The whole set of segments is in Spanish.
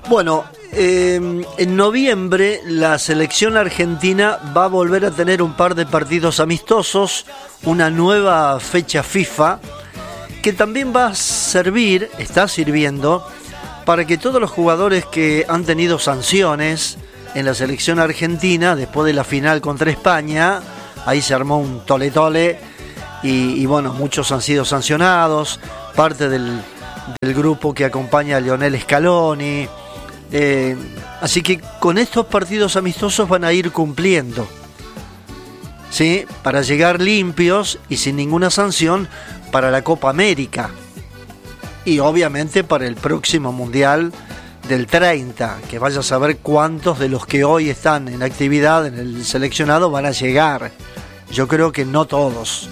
Bueno, en noviembre la selección argentina va a volver a tener un par de partidos amistosos, una nueva fecha FIFA, que también va a servir, está sirviendo, para que todos los jugadores que han tenido sanciones en la selección argentina, después de la final contra España, ahí se armó un tole-tole, y bueno, muchos han sido sancionados, parte del grupo que acompaña a Lionel Scaloni. Así que con estos partidos amistosos van a ir cumpliendo, ¿sí? Para llegar limpios y sin ninguna sanción para la Copa América y obviamente para el próximo Mundial del 30, que vaya a saber cuántos de los que hoy están en actividad en el seleccionado van a llegar. Yo creo que no todos.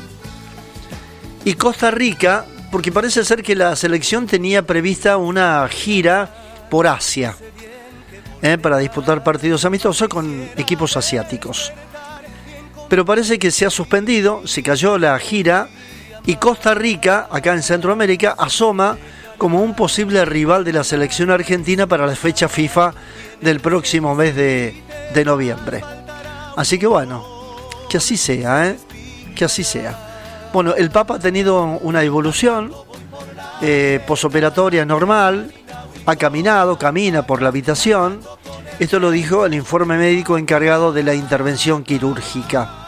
Y Costa Rica, porque parece ser que la selección tenía prevista una gira por Asia, para disputar partidos amistosos con equipos asiáticos. Pero parece que se ha suspendido, se cayó la gira, y Costa Rica, acá en Centroamérica, asoma como un posible rival de la selección argentina para la fecha FIFA del próximo mes de noviembre. Así que bueno, que así sea, que así sea. Bueno, el Papa ha tenido una evolución posoperatoria normal, ha camina por la habitación. Esto lo dijo el informe médico encargado de la intervención quirúrgica.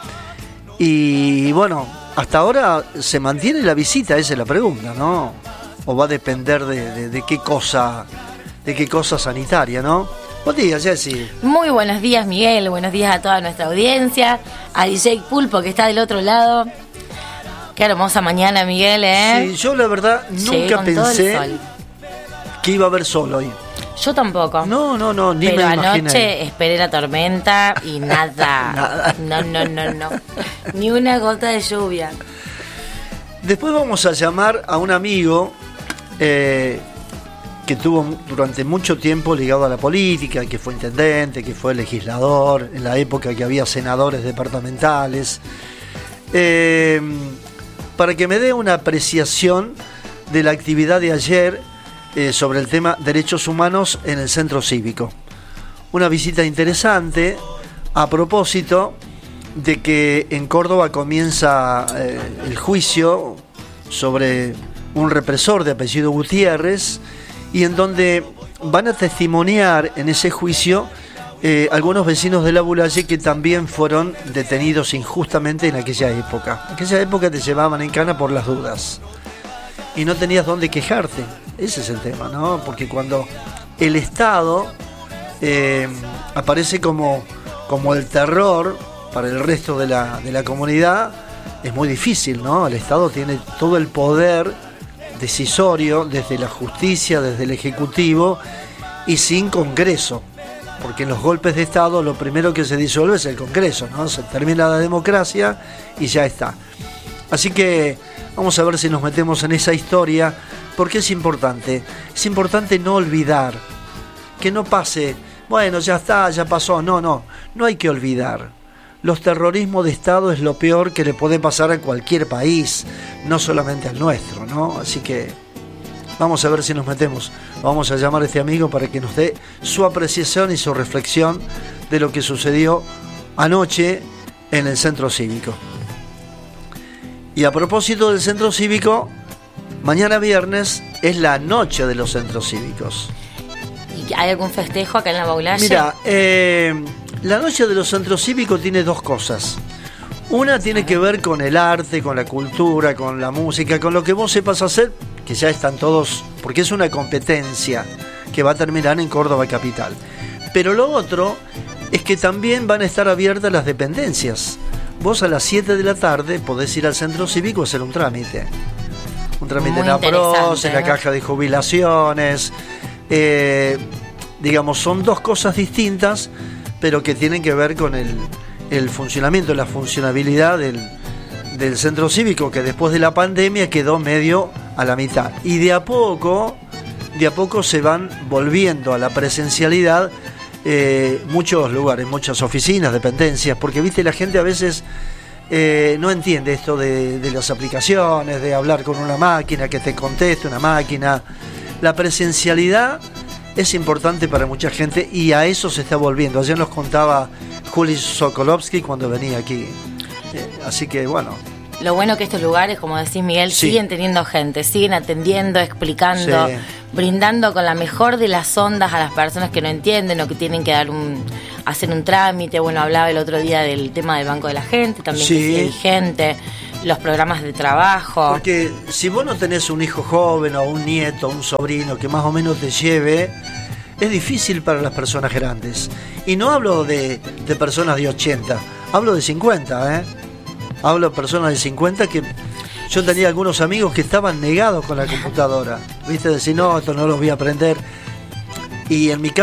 Y bueno, hasta ahora se mantiene la visita, esa es la pregunta, ¿no? O va a depender de qué cosa sanitaria, ¿no? Buen día, Jessy. Muy buenos días, Miguel. Buenos días a toda nuestra audiencia. A DJ Pulpo, que está del otro lado. Qué hermosa mañana, Miguel, ¿eh? Sí, yo la verdad nunca pensé que iba a haber sol hoy. Yo tampoco. No, ni pero me imaginé. Anoche esperé la tormenta y nada. Nada. No. Ni una gota de lluvia. Después vamos a llamar a un amigo que tuvo durante mucho tiempo ligado a la política, que fue intendente, que fue legislador, en la época que había senadores departamentales, para que me dé una apreciación de la actividad de ayer sobre el tema derechos humanos en el centro cívico. Una visita interesante a propósito de que en Córdoba comienza el juicio sobre un represor de apellido Gutiérrez, y en donde van a testimoniar en ese juicio algunos vecinos de La Bulaye que también fueron detenidos injustamente en aquella época. En aquella época te llevaban en cana por las dudas y no tenías dónde quejarte. Ese es el tema, ¿no? Porque cuando el Estado aparece como el terror para el resto de la comunidad, es muy difícil, ¿no? El Estado tiene todo el poder decisorio desde la justicia, desde el Ejecutivo, y sin Congreso, porque en los golpes de Estado lo primero que se disuelve es el Congreso, ¿no? Se termina la democracia y ya está. Así que vamos a ver si nos metemos en esa historia, porque es importante. Es importante no olvidar, que no pase, bueno, ya está, ya pasó. No hay que olvidar. Los terrorismos de Estado es lo peor que le puede pasar a cualquier país, no solamente al nuestro, ¿no? Así que vamos a ver si nos metemos. Vamos a llamar a este amigo para que nos dé su apreciación y su reflexión de lo que sucedió anoche en el centro cívico. Y a propósito del centro cívico, mañana viernes es la noche de los centros cívicos. ¿Y hay algún festejo acá en La Bulaye? Mira, la noche de los centros cívicos tiene dos cosas. Una tiene que ver con el arte, con la cultura, con la música, con lo que vos sepas hacer, que ya están todos, porque es una competencia que va a terminar en Córdoba capital. Pero lo otro es que también van a estar abiertas las dependencias. Vos a las 7 de la tarde podés ir al centro cívico a hacer un trámite. Un trámite en APROS, en la caja de jubilaciones. Digamos, son dos cosas distintas, pero que tienen que ver con el funcionamiento, la funcionabilidad del centro cívico, que después de la pandemia quedó medio a la mitad. Y de a poco se van volviendo a la presencialidad muchos lugares, muchas oficinas, dependencias, porque viste, la gente a veces no entiende esto de las aplicaciones, de hablar con una máquina, que te conteste una máquina. La presencialidad es importante para mucha gente y a eso se está volviendo. Ayer nos contaba Juli Sokolovsky cuando venía aquí. Así que bueno. Lo bueno que estos lugares, como decís Miguel, siguen teniendo gente, siguen atendiendo, explicando, brindando con la mejor de las ondas a las personas que no entienden o que tienen que hacer un trámite. Bueno, hablaba el otro día del tema del Banco de la Gente, también que sigue vigente, los programas de trabajo. Porque si vos no tenés un hijo joven o un nieto, un sobrino que más o menos te lleve, es difícil para las personas grandes. Y no hablo de personas de 80, hablo de 50, Hablo de personas de 50 que yo tenía algunos amigos que estaban negados con la computadora. ¿Viste? Decir, no, esto no lo voy a aprender. Y en mi caso